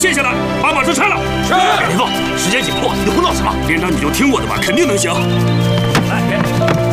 卸下来，把马车拆了。 是。 林凤，时间紧迫，你胡闹什么？连长你就听我的吧，肯定能行。来，别。